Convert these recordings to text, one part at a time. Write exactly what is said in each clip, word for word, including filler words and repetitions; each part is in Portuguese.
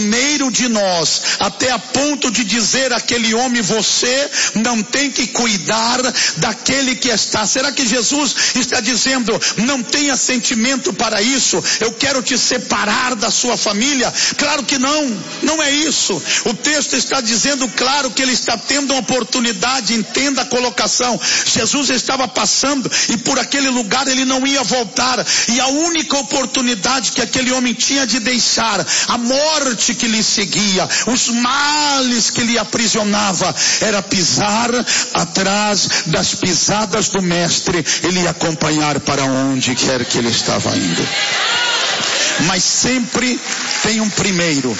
primeiro de nós, até a ponto de dizer àquele homem: você não tem que cuidar daquele que está. Será que Jesus está dizendo: não tenha sentimento para isso, eu quero te separar da sua família? Claro que não, não é isso. O texto está dizendo claro que ele está tendo uma oportunidade. Entenda a colocação. Jesus estava passando e por aquele lugar ele não ia voltar, e a única oportunidade que aquele homem tinha de deixar a morte que lhe seguia, os males que lhe aprisionava, era pisar atrás das pisadas do mestre. Ele ia acompanhar para onde quer que ele estava indo. Mas sempre tem um primeiro.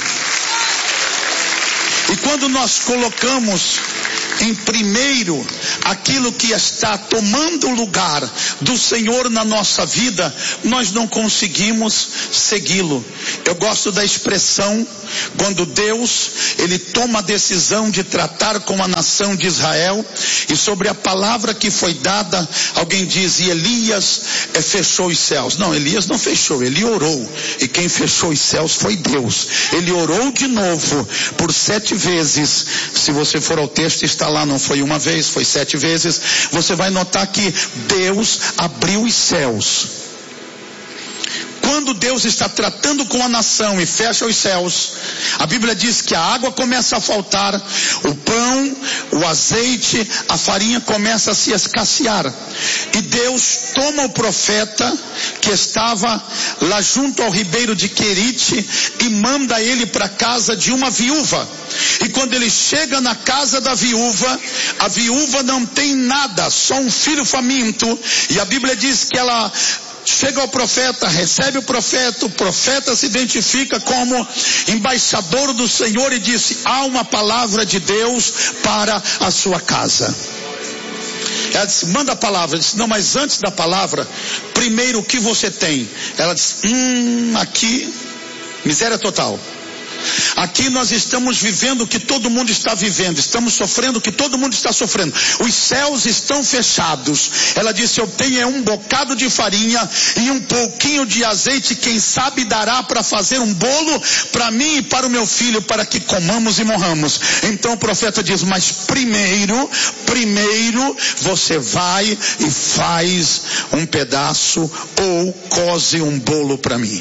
E quando nós colocamos em primeiro aquilo que está tomando o lugar do Senhor na nossa vida, nós não conseguimos segui-lo. Eu gosto da expressão, quando Deus, ele toma a decisão de tratar com a nação de Israel, e sobre a palavra que foi dada, alguém diz: e Elias é, fechou os céus. Não, Elias não fechou, ele orou, e quem fechou os céus foi Deus. Ele orou de novo, por sete vezes. Se você for ao texto, está lá, não foi uma vez, foi sete vezes. Você vai notar que Deus abriu os céus. Quando Deus está tratando com a nação e fecha os céus, a Bíblia diz que a água começa a faltar, o pão, o azeite, a farinha começa a se escassear. E Deus toma o profeta que estava lá junto ao ribeiro de Querite e manda ele para a casa de uma viúva. E quando ele chega na casa da viúva, a viúva não tem nada, só um filho faminto. E a Bíblia diz que ela chega ao profeta, recebe o profeta, o profeta se identifica como embaixador do Senhor e disse: há uma palavra de Deus para a sua casa. Ela disse: manda a palavra. Ele disse: não, mas antes da palavra, primeiro o que você tem? Ela disse: hum, aqui, miséria total. Aqui nós estamos vivendo o que todo mundo está vivendo, estamos sofrendo o que todo mundo está sofrendo, os céus estão fechados. Ela disse: eu tenho um bocado de farinha e um pouquinho de azeite, quem sabe dará para fazer um bolo para mim e para o meu filho, para que comamos e morramos. Então o profeta diz: mas primeiro, primeiro você vai e faz um pedaço ou coze um bolo para mim.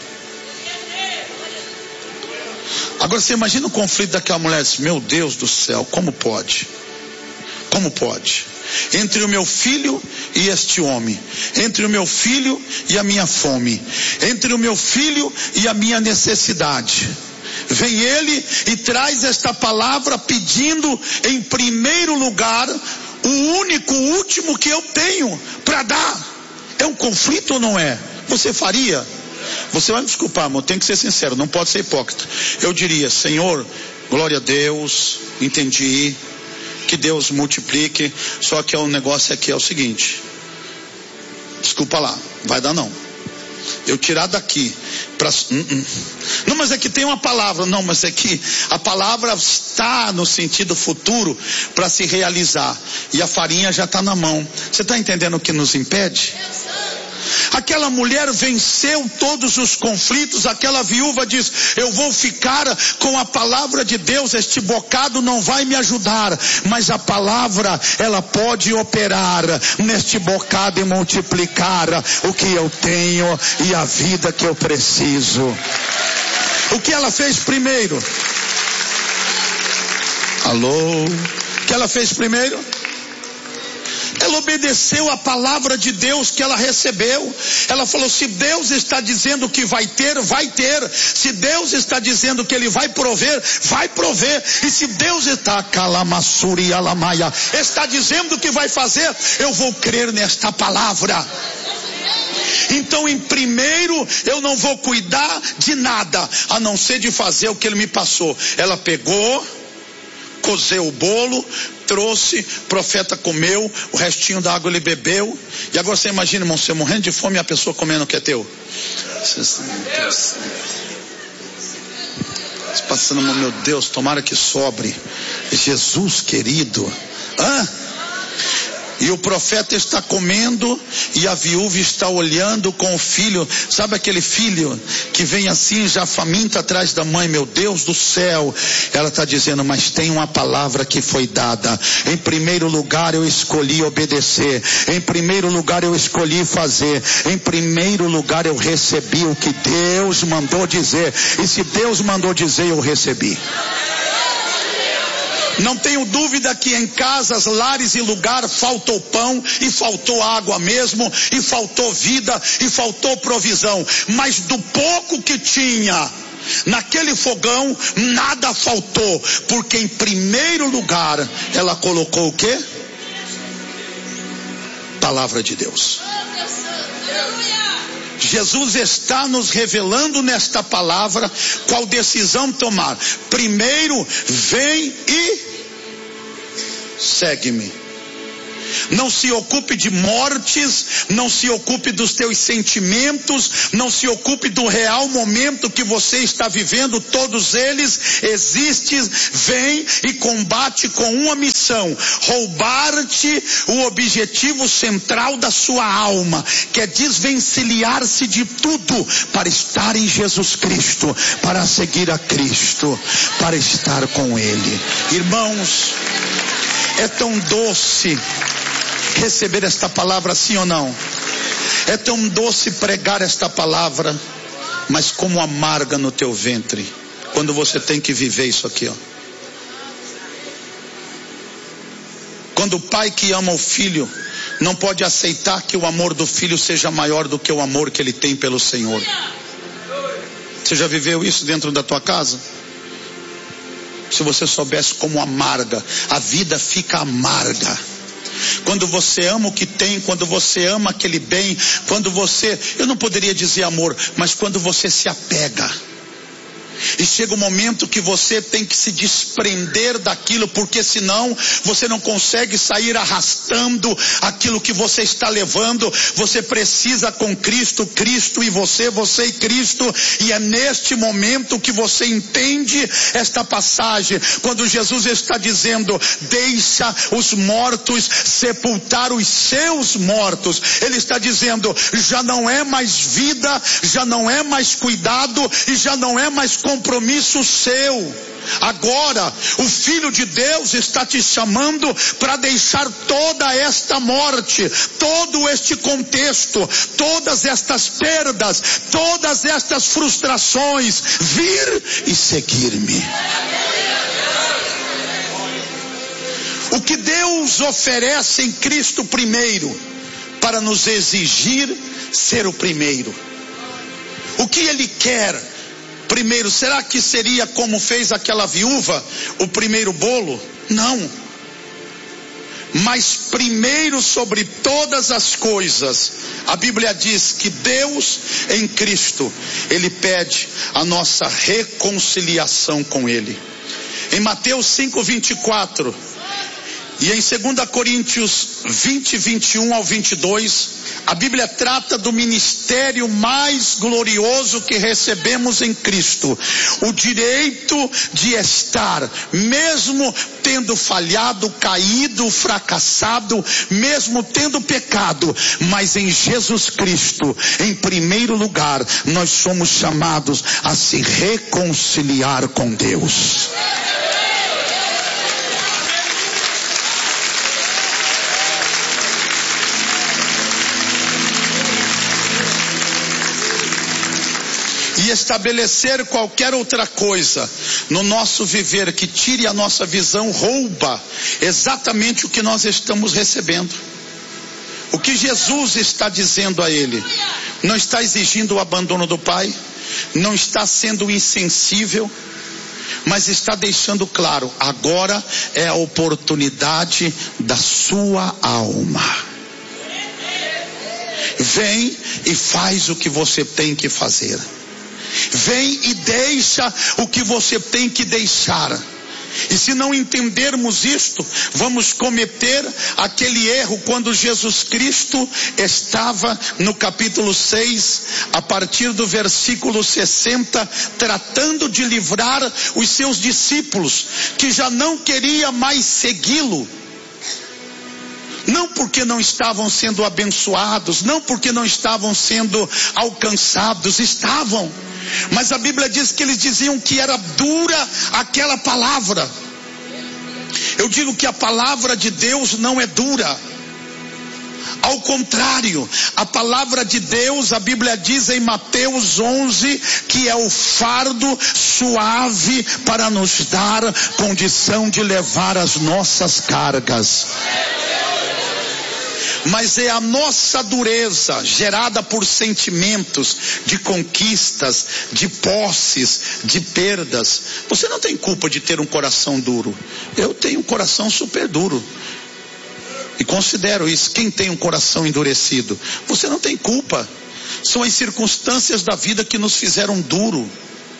Agora você imagina o conflito daquela mulher. Diz: meu Deus do céu, como pode? Como pode? Entre o meu filho e este homem, entre o meu filho e a minha fome, entre o meu filho e a minha necessidade, vem ele e traz esta palavra pedindo em primeiro lugar o único, o último que eu tenho para dar. É um conflito ou não é? Você faria? Você vai me desculpar, amor, tem que ser sincero, não pode ser hipócrita. Eu diria: Senhor, glória a Deus, entendi, que Deus multiplique. Só que o negócio aqui é o seguinte, desculpa lá, vai dar não. Eu tirar daqui pra, hum, hum. Não, mas é que tem uma palavra. Não, mas é que a palavra está no sentido futuro para se realizar, e a farinha já está na mão. Você está entendendo o que nos impede? Aquela mulher venceu todos os conflitos. Aquela viúva diz: eu vou ficar com a palavra de Deus, este bocado não vai me ajudar, mas a palavra, ela pode operar neste bocado e multiplicar o que eu tenho e a vida que eu preciso. O que ela fez primeiro? Alô? O que ela fez primeiro? Ela obedeceu a palavra de Deus que ela recebeu. Ela falou: se Deus está dizendo que vai ter, vai ter. Se Deus está dizendo que Ele vai prover, vai prover. E se Deus está calamassuri alamaia, está dizendo que vai fazer, eu vou crer nesta palavra. Então, em primeiro, eu não vou cuidar de nada, a não ser de fazer o que Ele me passou. Ela pegou, cozeu o bolo, trouxe, o profeta comeu, o restinho da água ele bebeu. E agora você imagina, irmão, você morrendo de fome e a pessoa comendo o que é teu. Você passando, meu Deus, tomara que sobre. Jesus querido. Hã? E o profeta está comendo e a viúva está olhando com o filho. Sabe aquele filho que vem assim já faminto atrás da mãe? Meu Deus do céu. Ela está dizendo, mas tem uma palavra que foi dada. Em primeiro lugar eu escolhi obedecer. Em primeiro lugar eu escolhi fazer. Em primeiro lugar eu recebi o que Deus mandou dizer. E se Deus mandou dizer, eu recebi. Não tenho dúvida que em casas, lares e lugar faltou pão e faltou água mesmo, e faltou vida e faltou provisão. Mas do pouco que tinha naquele fogão, nada faltou, porque em primeiro lugar ela colocou o quê? Palavra de Deus. Jesus está nos revelando nesta palavra qual decisão tomar. Primeiro, vem e segue-me. Não se ocupe de mortes, não se ocupe dos teus sentimentos, não se ocupe do real momento que você está vivendo. Todos eles existem. Vem e combate com uma missão: roubar-te o objetivo central da sua alma, que é desvencilhar-se de tudo para estar em Jesus Cristo, para seguir a Cristo, para estar com Ele. Irmãos, é tão doce receber esta palavra, sim ou não? É tão doce pregar esta palavra, mas como amarga no teu ventre quando você tem que viver isso aqui, ó. Quando o pai que ama o filho não pode aceitar que o amor do filho seja maior do que o amor que ele tem pelo Senhor. Você já viveu isso dentro da tua casa? Se você soubesse como amarga, a vida fica amarga. Quando você ama o que tem, quando você ama aquele bem, quando você, eu não poderia dizer amor, mas quando você se apega. E chega um momento que você tem que se desprender daquilo, porque senão você não consegue sair arrastando aquilo que você está levando. Você precisa com Cristo, Cristo e você, você e Cristo. E é neste momento que você entende esta passagem, quando Jesus está dizendo: deixa os mortos sepultar os seus mortos. Ele está dizendo, já não é mais vida, já não é mais cuidado e já não é mais compromisso seu. Agora o Filho de Deus está te chamando para deixar toda esta morte, todo este contexto, todas estas perdas, todas estas frustrações, vir e seguir-me. O que Deus oferece em Cristo primeiro, para nos exigir ser o primeiro. O que Ele quer primeiro? Será que seria como fez aquela viúva, o primeiro bolo? Não. Mas primeiro sobre todas as coisas, a Bíblia diz que Deus em Cristo, Ele pede a nossa reconciliação com Ele. Em Mateus cinco, vinte e quatro, e em dois Coríntios vinte, vinte e um ao vinte e dois, a Bíblia trata do ministério mais glorioso que recebemos em Cristo. O direito de estar, mesmo tendo falhado, caído, fracassado, mesmo tendo pecado, mas em Jesus Cristo, em primeiro lugar, nós somos chamados a se reconciliar com Deus. E estabelecer qualquer outra coisa no nosso viver que tire a nossa visão, rouba exatamente o que nós estamos recebendo. O que Jesus está dizendo a ele? Não está exigindo o abandono do Pai, não está sendo insensível, mas está deixando claro: agora é a oportunidade da sua alma. Vem e faz o que você tem que fazer. Vem e deixa o que você tem que deixar. E se não entendermos isto, vamos cometer aquele erro quando Jesus Cristo estava no capítulo seis, a partir do versículo sessenta, tratando de livrar os seus discípulos, que já não queria mais segui-lo. não porque não estavam sendo abençoados, não porque não estavam sendo alcançados, estavam, mas a Bíblia diz que eles diziam que era dura aquela palavra. Eu digo que a palavra de Deus não é dura. Ao contrário, a palavra de Deus, a Bíblia diz em Mateus onze, que é o fardo suave para nos dar condição de levar as nossas cargas. Mas é a nossa dureza, gerada por sentimentos de conquistas, de posses, de perdas. Você não tem culpa de ter um coração duro. Eu tenho um coração super duro. E considero isso. Quem tem um coração endurecido? Você não tem culpa. São as circunstâncias da vida que nos fizeram duro.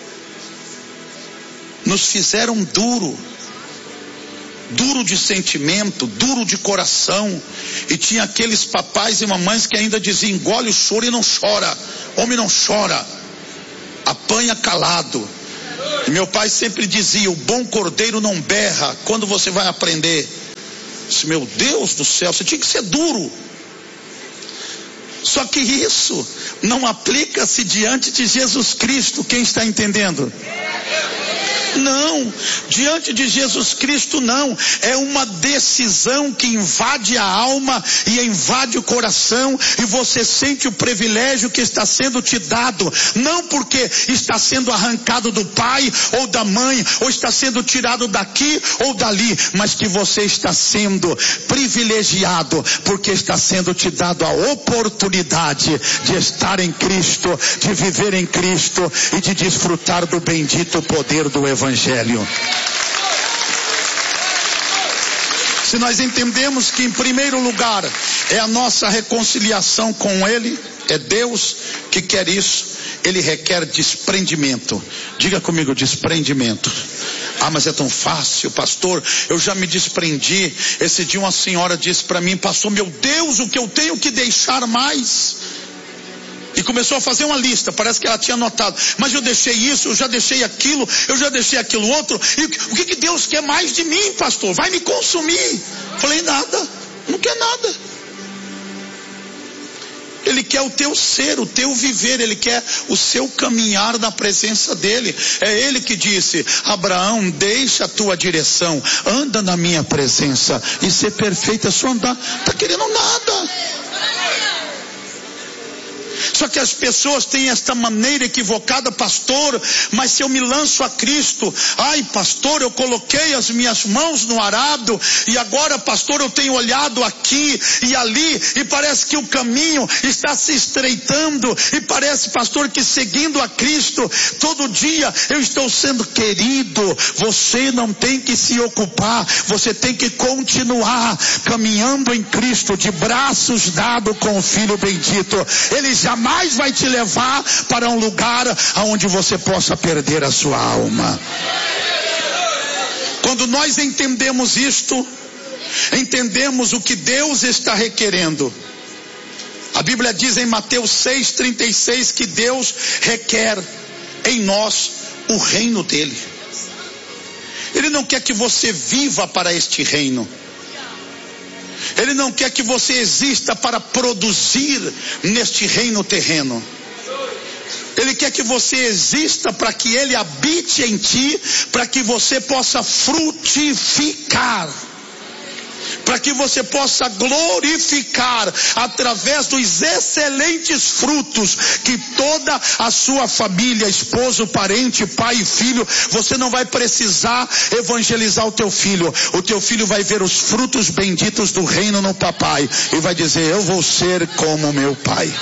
Nos fizeram duro. Duro de sentimento, duro de coração. E tinha aqueles papais e mamães que ainda diziam: engole o choro e não chora. Homem não chora. Apanha calado. E meu pai sempre dizia: o bom cordeiro não berra. Quando você vai aprender? Meu Deus do céu, você tinha que ser duro. Só que isso não aplica-se diante de Jesus Cristo. Quem está entendendo? Não, diante de Jesus Cristo não. É uma decisão que invade a alma e invade o coração, e você sente o privilégio que está sendo te dado, não porque está sendo arrancado do pai ou da mãe, ou está sendo tirado daqui ou dali, mas que você está sendo privilegiado, porque está sendo te dado a oportunidade de estar em Cristo, de viver em Cristo e de desfrutar do bendito poder do Evangelho. Evangelho. Se nós entendemos que em primeiro lugar é a nossa reconciliação com Ele, é Deus que quer isso, Ele requer desprendimento. Diga comigo, desprendimento. Ah, mas é tão fácil, pastor, eu já me desprendi. Esse dia uma senhora disse para mim: pastor, meu Deus, o que eu tenho que deixar mais? E começou a fazer uma lista, parece que ela tinha anotado. Mas eu deixei isso, eu já deixei aquilo, eu já deixei aquilo outro. E o que, que Deus quer mais de mim, pastor? Vai me consumir. Falei: nada, não quer nada. Ele quer o teu ser, o teu viver, Ele quer o seu caminhar na presença dEle. É Ele que disse: Abraão, deixa a tua direção, anda na minha presença e ser perfeito é só andar. Está querendo nada. Só que as pessoas têm esta maneira equivocada: pastor, mas se eu me lanço a Cristo, ai pastor, eu coloquei as minhas mãos no arado, e agora pastor, eu tenho olhado aqui e ali, e parece que o caminho está se estreitando, e parece, pastor, que seguindo a Cristo, todo dia eu estou sendo querido. Você não tem que se ocupar, você tem que continuar caminhando em Cristo, de braços dados com o Filho bendito. Ele jamais mais vai te levar para um lugar onde você possa perder a sua alma. Quando nós entendemos isto, entendemos o que Deus está requerendo. A Bíblia diz em Mateus seis, trinta e seis que Deus requer em nós o reino dele. Ele não quer que você viva para este reino. Ele não quer que você exista para produzir neste reino terreno. Ele quer que você exista para que Ele habite em ti, para que você possa frutificar, para que você possa glorificar através dos excelentes frutos que toda a sua família, esposo, parente, pai e filho, você não vai precisar evangelizar o teu filho. O teu filho vai ver os frutos benditos do reino no papai e vai dizer: eu vou ser como meu pai.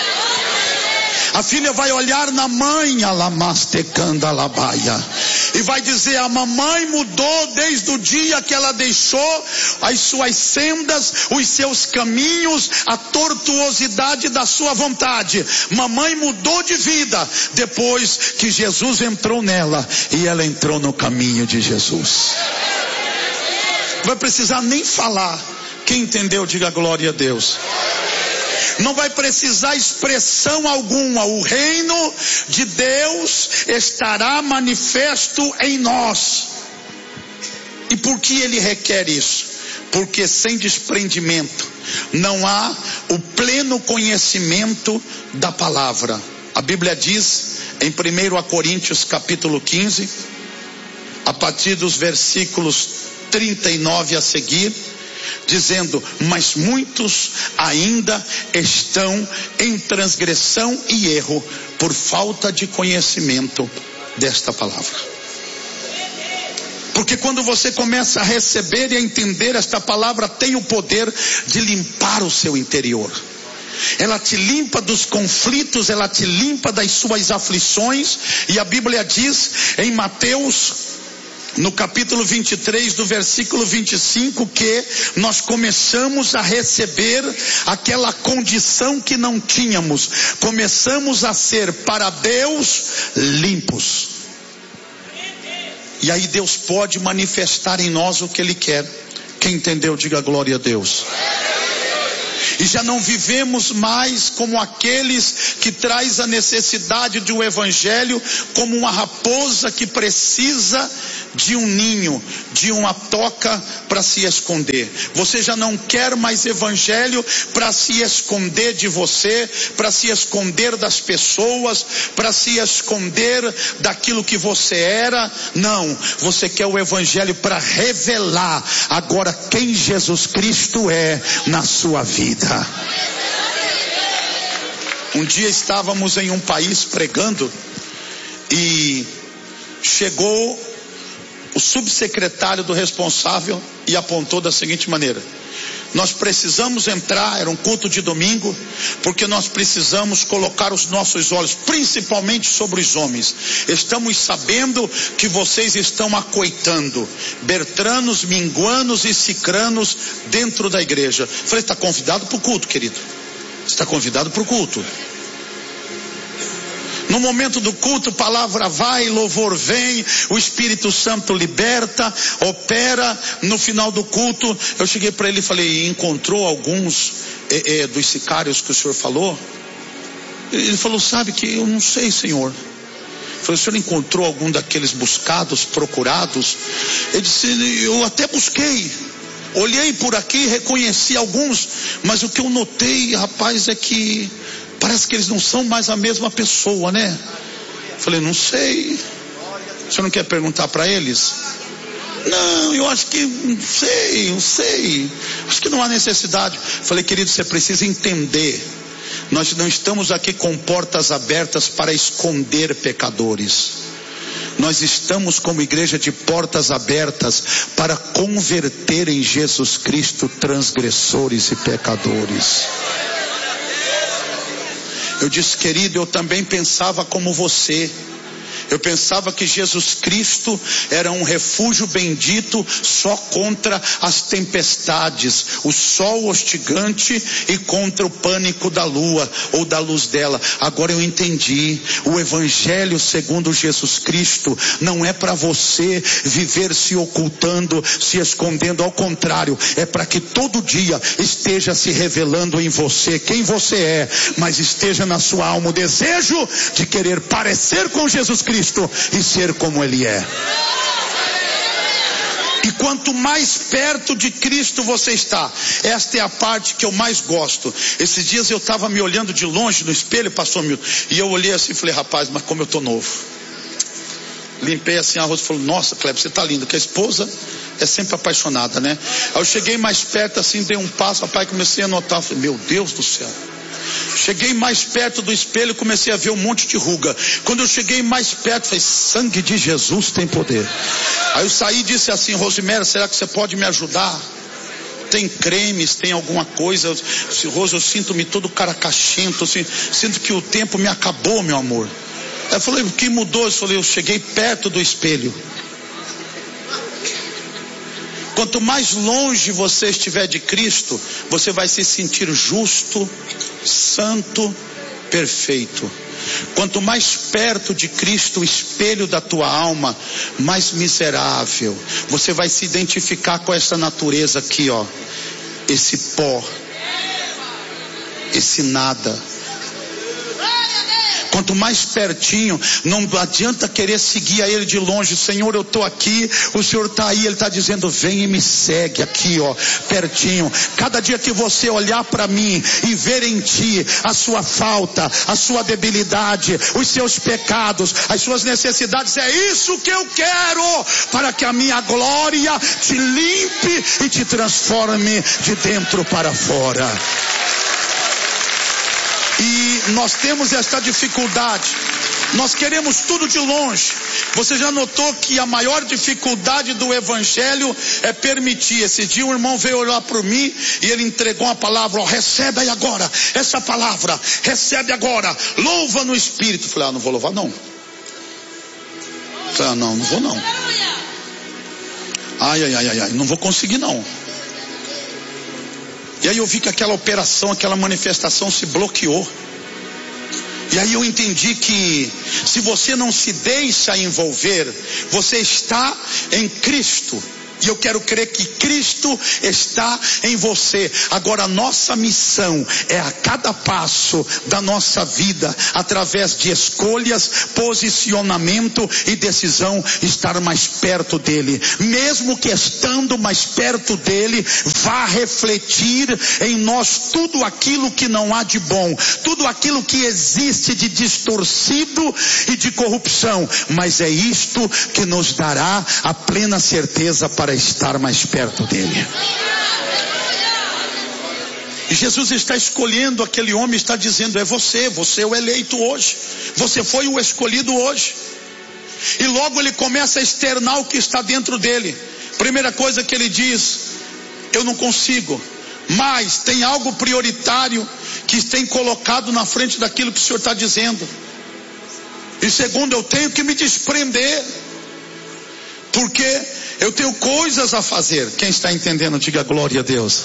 A filha vai olhar na mãe, alamastecanda labaia, e vai dizer: a mamãe mudou desde o dia que ela deixou as suas sendas, os seus caminhos, a tortuosidade da sua vontade. Mamãe mudou de vida depois que Jesus entrou nela e ela entrou no caminho de Jesus. Não vai precisar nem falar. Quem entendeu, diga glória a Deus. Não vai precisar expressão alguma. O reino de Deus estará manifesto em nós. E por que Ele requer isso? porque sem desprendimento não há o pleno conhecimento da palavra. A Bíblia diz em primeira Coríntios capítulo quinze, a partir dos versículos trinta e nove a seguir, dizendo: mas muitos ainda estão em transgressão e erro por falta de conhecimento desta palavra. Porque quando você começa a receber e a entender, esta palavra tem o poder de limpar o seu interior. Ela te limpa dos conflitos, ela te limpa das suas aflições. E a Bíblia diz em Mateus, no capítulo vinte e três, do versículo vinte e cinco, que nós começamos a receber aquela condição que não tínhamos. Começamos a ser para Deus limpos. E aí Deus pode manifestar em nós o que Ele quer. Quem entendeu, diga glória a Deus. E já não vivemos mais como aqueles que traz a necessidade de um evangelho como uma raposa que precisa de um ninho, de uma toca para se esconder. Você já não quer mais evangelho para se esconder de você, para se esconder das pessoas, para se esconder daquilo que você era. Não, você quer o evangelho para revelar agora quem Jesus Cristo é na sua vida. Um dia estávamos em um país pregando e chegou o subsecretário do responsável e apontou da seguinte maneira: nós precisamos entrar, era um culto de domingo, porque nós precisamos colocar os nossos olhos principalmente sobre os homens. Estamos sabendo que vocês estão acoitando bertranos, minguanos e cicranos dentro da igreja. Falei: está convidado para o culto, querido. Está convidado para o culto. No momento do culto, palavra vai, louvor vem, o Espírito Santo liberta, opera. No final do culto, eu cheguei para ele e falei: encontrou alguns é, é, dos sicários que o senhor falou? Ele falou: sabe que eu não sei, senhor. Eu falei: o senhor encontrou algum daqueles buscados, procurados? Ele disse: eu até busquei, olhei por aqui, reconheci alguns, mas o que eu notei, rapaz, é que parece que eles não são mais a mesma pessoa, né? Falei: não sei. O senhor não quer perguntar para eles? Não, eu acho que, não sei, não sei. Acho que não há necessidade. Falei: querido, você precisa entender. Nós não estamos aqui com portas abertas para esconder pecadores. Nós estamos como igreja de portas abertas para converter em Jesus Cristo transgressores e pecadores. Eu disse: querido, eu também pensava como você. Eu pensava que Jesus Cristo era um refúgio bendito só contra as tempestades, o sol hostigante e contra o pânico da lua ou da luz dela. Agora eu entendi. O evangelho segundo Jesus Cristo não é para você viver se ocultando, se escondendo. Ao contrário, é para que todo dia esteja se revelando em você quem você é, mas esteja na sua alma o desejo de querer parecer com Jesus Cristo e ser como Ele é. E quanto mais perto de Cristo você está, esta é a parte que eu mais gosto. Esses dias eu estava me olhando de longe no espelho, pastor Milton, e eu olhei assim e falei: rapaz, mas como eu estou novo. Limpei assim a rosto e falei: nossa, Kleber, você está lindo. Que a esposa é sempre apaixonada, né? Aí eu cheguei mais perto assim, dei um passo, rapaz, comecei a notar, falei: meu Deus do céu. Cheguei mais perto do espelho, comecei a ver um monte de ruga. Quando eu cheguei mais perto, falei: sangue de Jesus tem poder. Aí eu saí e disse assim: Rosemary, será que você pode me ajudar? Tem cremes, tem alguma coisa? Rose, eu sinto-me todo caracachento, assim, sinto que o tempo me acabou, meu amor. Aí eu falei: o que mudou? Eu falei: eu cheguei perto do espelho. Quanto mais longe você estiver de Cristo, você vai se sentir justo, santo, perfeito. Quanto mais perto de Cristo, o espelho da tua alma, mais miserável. Você vai se identificar com essa natureza aqui, ó. Esse pó, esse nada. Quanto mais pertinho, não adianta querer seguir a Ele de longe. Senhor, eu estou aqui, o Senhor está aí, Ele está dizendo, vem e me segue aqui, ó, pertinho. Cada dia que você olhar para mim e ver em ti a sua falta, a sua debilidade, os seus pecados, as suas necessidades, é isso que eu quero, para que a minha glória te limpe e te transforme de dentro para fora. E nós temos esta dificuldade, nós queremos tudo de longe. Você já notou que a maior dificuldade do evangelho é permitir? Esse dia um irmão veio olhar para mim e ele entregou uma palavra, ó, recebe aí agora, essa palavra, recebe agora, louva no Espírito. Eu falei, ah, não vou louvar não. Eu falei, ah, não, não vou não. Ai, ai, ai, ai, ai, não vou conseguir não. E aí eu vi que aquela operação, aquela manifestação se bloqueou. E aí eu entendi que se você não se deixa envolver, você está em Cristo. E eu quero crer que Cristo está em você. Agora a nossa missão é a cada passo da nossa vida, através de escolhas, posicionamento e decisão, estar mais perto dele. Mesmo que estando mais perto dele, vá refletir em nós tudo aquilo que não há de bom, tudo aquilo que existe de distorcido e de corrupção. Mas é isto que nos dará a plena certeza para estar mais perto dele. E Jesus está escolhendo aquele homem, está dizendo, é você, você é o eleito hoje, você foi o escolhido hoje. E logo ele começa a externar o que está dentro dele. Primeira coisa que ele diz, eu não consigo, mas tem algo prioritário que tem colocado na frente daquilo que o Senhor está dizendo. E segundo, eu tenho que me desprender, porque eu tenho coisas a fazer. Quem está entendendo, diga glória a Deus.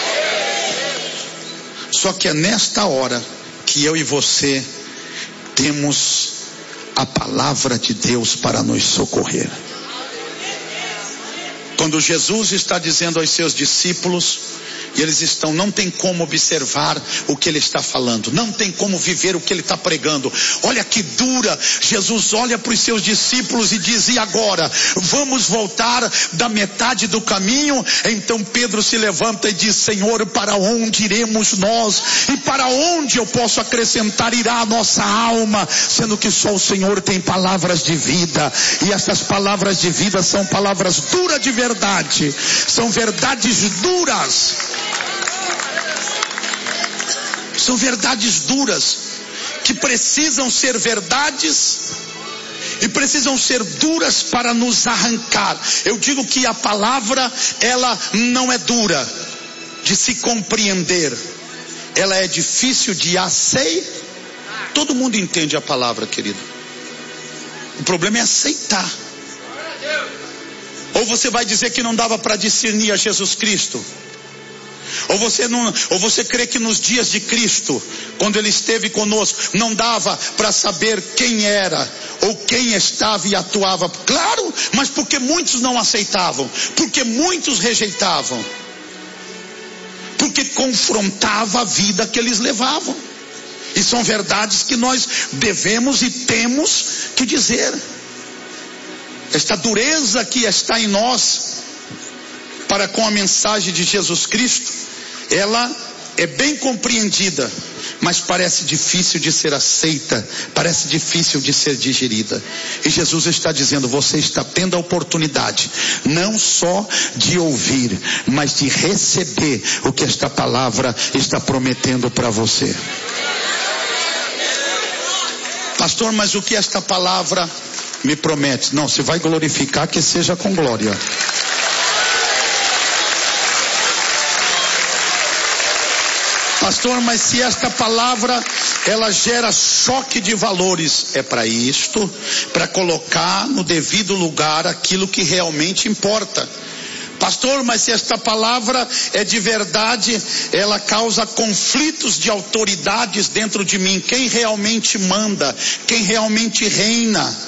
Só que é nesta hora que eu e você temos a palavra de Deus para nos socorrer. Quando Jesus está dizendo aos seus discípulos, e eles estão, não tem como observar o que ele está falando, não tem como viver o que ele está pregando. Olha que dura. Jesus olha para os seus discípulos e diz, e agora? Vamos voltar da metade do caminho? Então Pedro se levanta e diz, Senhor, para onde iremos nós? E para onde eu posso acrescentar irá a nossa alma? Sendo que só o Senhor tem palavras de vida, e essas palavras de vida são palavras duras de verdade, são verdades duras. São verdades duras, que precisam ser verdades e precisam ser duras para nos arrancar. Eu digo que a palavra, ela não é dura de se compreender, ela é difícil de aceitar. Todo mundo entende a palavra, querido. O problema é aceitar. Ou você vai dizer que não dava para discernir a Jesus Cristo? Ou você não, ou você crê que nos dias de Cristo, quando ele esteve conosco, não dava para saber quem era ou quem estava e atuava? Claro, mas porque muitos não aceitavam, porque muitos rejeitavam, porque confrontava a vida que eles levavam. E são verdades que nós devemos e temos que dizer. Esta dureza que está em nós para com a mensagem de Jesus Cristo, ela é bem compreendida, mas parece difícil de ser aceita, parece difícil de ser digerida. E Jesus está dizendo, você está tendo a oportunidade, não só de ouvir, mas de receber o que esta palavra está prometendo para você. Pastor, mas o que esta palavra me promete? Não, você vai glorificar, que seja com glória. Pastor, mas se esta palavra, ela gera choque de valores, é para isto, para colocar no devido lugar aquilo que realmente importa. Pastor, mas se esta palavra é de verdade, ela causa conflitos de autoridades dentro de mim. Quem realmente manda? Quem realmente reina?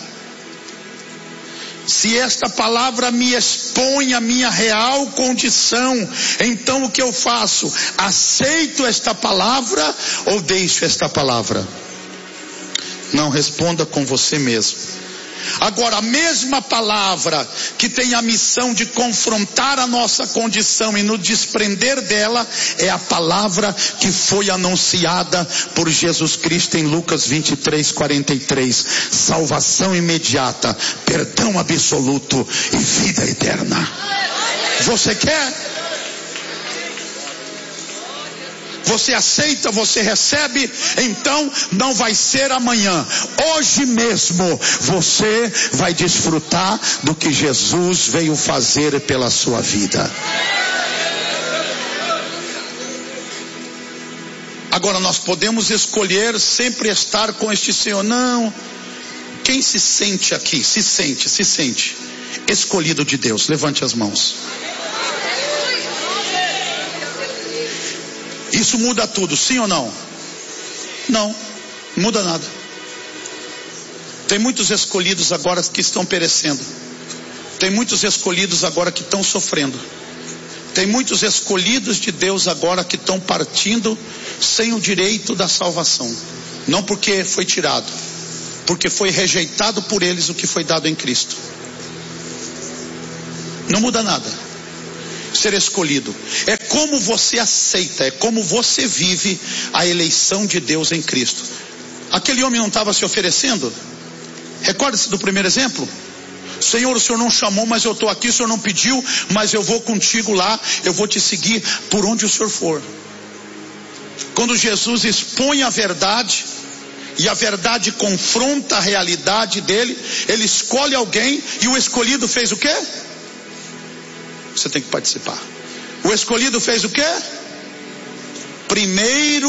Se esta palavra me expõe a minha real condição, então o que eu faço? Aceito esta palavra ou deixo esta palavra? Não, responda com você mesmo. Agora, a mesma palavra que tem a missão de confrontar a nossa condição e nos desprender dela, é a palavra que foi anunciada por Jesus Cristo em Lucas vinte e três, quarenta e três. Salvação imediata, perdão absoluto e vida eterna. Você quer? Você aceita, você recebe, então não vai ser amanhã. Hoje mesmo você vai desfrutar do que Jesus veio fazer pela sua vida. Agora nós podemos escolher sempre estar com este Senhor. Não. Quem se sente aqui, se sente, se sente escolhido de Deus, levante as mãos. Isso muda tudo, sim ou não? Não, não muda nada. Tem muitos escolhidos agora que estão perecendo. Tem muitos escolhidos agora que estão sofrendo. Tem muitos escolhidos de Deus agora que estão partindo sem o direito da salvação. Não porque foi tirado, porque foi rejeitado por eles o que foi dado em Cristo. Não muda nada. Ser escolhido é como você aceita, é como você vive a eleição de Deus em Cristo. Aquele homem não estava se oferecendo? Recorda-se do primeiro exemplo? Senhor, o Senhor não chamou, mas eu estou aqui. O Senhor não pediu, mas eu vou contigo lá. Eu vou te seguir por onde o Senhor for. Quando Jesus expõe a verdade, e a verdade confronta a realidade dele, ele escolhe alguém, e o escolhido fez o quê? Você tem que participar. O escolhido fez o quê? Primeiro